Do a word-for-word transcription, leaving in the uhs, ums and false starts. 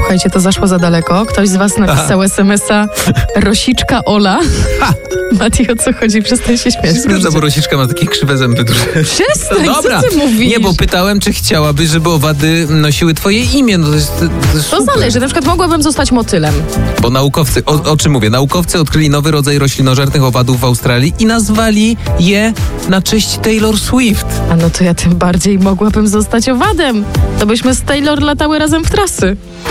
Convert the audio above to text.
słuchajcie, to zaszło za daleko. Ktoś z was napisał es em es a Rosiczka Ola. Ha! Mati, o co chodzi? Przestań się śmiać. Zgadza, bo Rosiczka ma takie krzywe zęby duże. Przestań, no dobra. co ty mówisz? Nie, bo pytałem, czy chciałabyś, żeby owady nosiły twoje imię. No to jest, to jest To super. zależy, na przykład mogłabym zostać motylem. Bo naukowcy, o, o czym mówię? Naukowcy odkryli nowy rodzaj roślinożernych owadów w Australii i nazwali je na cześć Taylor Swift. A no to ja tym bardziej mogłabym zostać owadem. To byśmy z Taylor latały razem w trasy.